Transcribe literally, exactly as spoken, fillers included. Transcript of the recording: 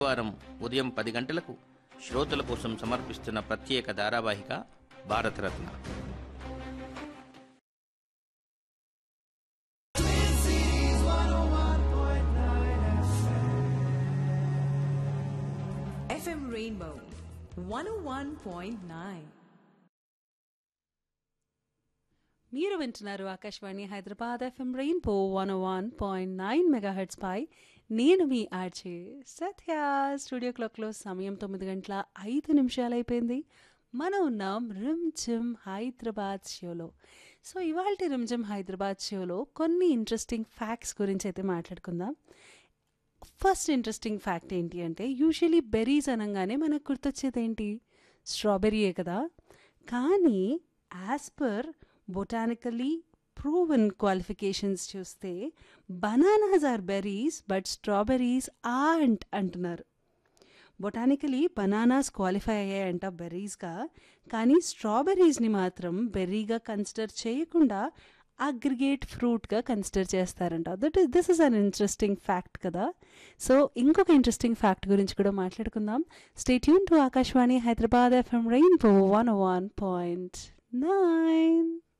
వారం ఉదయం పది గంటలకు శ్రోతల కోసం సమర్పిస్తున్న ప్రత్యేక ధారావాహిక భారతరత్న. ఎఫ్ఎం రెయిన్బో వన్ ఓ వన్ పాయింట్ నైన్. మీరు వింటున్నారు Akashvani Hyderabad FM rainbow one ఓ వన్ పాయింట్ నైన్ మెగాహెర్ట్జ్ పై. నేను మీ ఆర్జే సత్య. స్టూడియో క్లాక్లో సమయం తొమ్మిది గంటల ఐదు నిమిషాలు అయిపోయింది. మనం ఉన్నాం రిమ్జిమ్ హైదరాబాద్ షోలో. సో ఇవాళ రిమ్జిమ్ హైదరాబాద్ షోలో కొన్ని ఇంట్రెస్టింగ్ ఫ్యాక్ట్స్ గురించి అయితే మాట్లాడుకుందాం. ఫస్ట్ ఇంట్రెస్టింగ్ ఫ్యాక్ట్ ఏంటి అంటే, యూజువలీ బెర్రీస్ అనగానే మనకు గుర్తొచ్చేది ఏంటి? స్ట్రాబెర్రీయే కదా. కానీ యాజ్ పర్ బొటానికలీ ప్రూవెన్ క్వాలిఫికేషన్స్ చూస్తే bananas are berries but strawberries aunt అంటున్నారు. బొటానికలీ బనానాస్ క్వాలిఫై అయ్యాయంట బెర్రీస్గా, కానీ స్ట్రాబెర్రీస్ని మాత్రం బెర్రీగా కన్సిడర్ చేయకుండా అగ్రిగేట్ ఫ్రూట్గా కన్సిడర్ చేస్తారంట. That is this is an interesting fact కదా. సో ఇంకొక ఇంట్రెస్టింగ్ ఫ్యాక్ట్ గురించి కూడా మాట్లాడుకుందాం. Stay tune to Akashvani Hyderabad FM rainbow one oh one point nine.